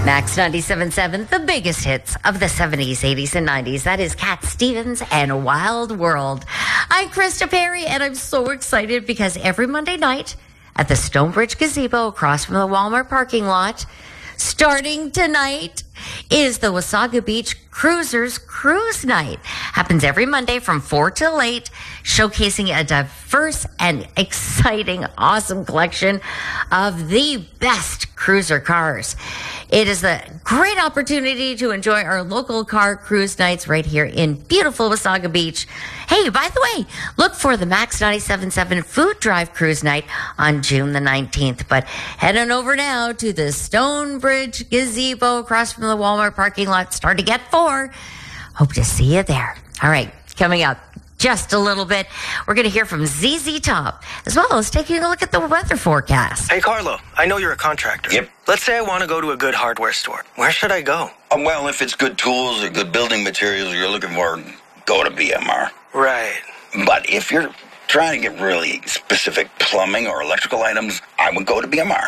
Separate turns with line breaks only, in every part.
Max 97.7, the biggest hits of the 70s, 80s, and 90s. That is Cat Stevens and Wild World. I'm Krista Perry, and I'm so excited because every Monday night at the Stonebridge Gazebo across from the Walmart parking lot, starting tonight, is the Wasaga Beach Cruisers Cruise Night. Happens every Monday from 4 till 8, showcasing a diverse and exciting, awesome collection of the best cruiser cars. It is a great opportunity to enjoy our local car cruise nights right here in beautiful Wasaga Beach. Hey, by the way, look for the Max 97.7 Food Drive Cruise Night on June the 19th. But head on over now to the Stonebridge Gazebo across from the Walmart parking lot starting at 4. Hope to see you there. All right, coming up just a little bit, we're going to hear from ZZ Top, as well as taking a look at the weather forecast.
Hey, Carlo, I know you're a contractor.
Yep.
Let's say I want to go to a good hardware store. Where should I go?
Well, if it's good tools or good building materials you're looking for, go to BMR.
Right.
But if you're trying to get really specific plumbing or electrical items, I would go to BMR.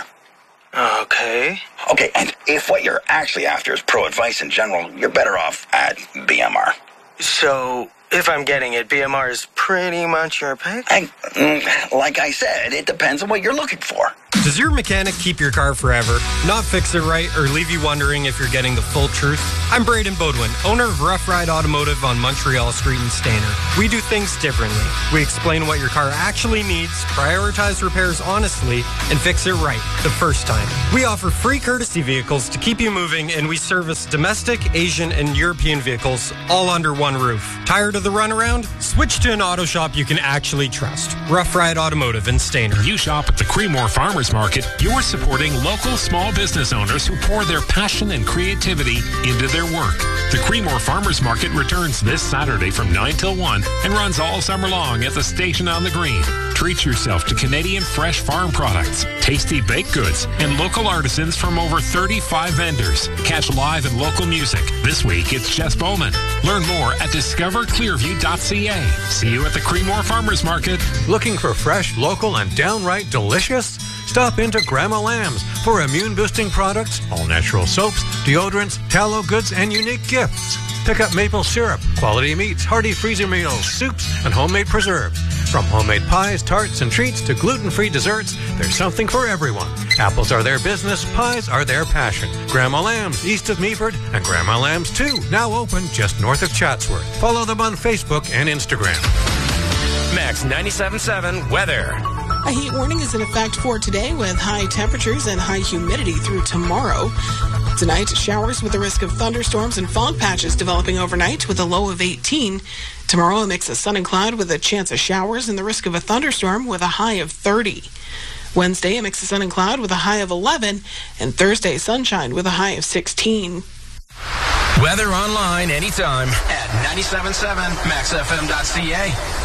Okay.
Okay, and if what you're actually after is pro advice in general, you're better off at BMR.
So, if I'm getting it, BMR is pretty much your pick?
Like I said, it depends on what you're looking for.
Does your mechanic keep your car forever, not fix it right, or leave you wondering if you're getting the full truth? I'm Braden Bodwin, owner of Rough Ride Automotive on Montreal Street in Stayner. We do things differently. We explain what your car actually needs, prioritize repairs honestly, and fix it right the first time. We offer free courtesy vehicles to keep you moving, and we service domestic, Asian, and European vehicles all under one roof. Tired of the runaround? Switch to an auto shop you can actually trust. Rough Ride Automotive in Stayner.
You shop at the Creemore Farmers Market, you're supporting local small business owners who pour their passion and creativity into their work. The Creemore Farmers Market returns this Saturday from 9 till 1 and runs all summer long at the station on the green. Treat yourself to Canadian fresh farm products, tasty baked goods, and local artisans from over 35 vendors. Catch live and local music. This week, it's Jess Bowman. Learn more at discoverclearview.ca. See you at the Creemore Farmers Market.
Looking for fresh, local, and downright delicious? Stop into Grandma Lamb's for immune-boosting products, all-natural soaps, deodorants, tallow goods, and unique gifts. Pick up maple syrup, quality meats, hearty freezer meals, soups, and homemade preserves. From homemade pies, tarts, and treats to gluten-free desserts, there's something for everyone. Apples are their business, pies are their passion. Grandma Lamb's, east of Meaford, and Grandma Lamb's 2, now open just north of Chatsworth. Follow them on Facebook and Instagram.
Max 97.7 weather.
A heat warning is in effect for today with high temperatures and high humidity through tomorrow. Tonight, showers with a risk of thunderstorms and fog patches developing overnight with a low of 18. Tomorrow, a mix of sun and cloud with a chance of showers and the risk of a thunderstorm with a high of 30. Wednesday, a mix of sun and cloud with a high of 11. And Thursday, sunshine with a high of 16.
Weather online anytime at 97.7maxfm.ca.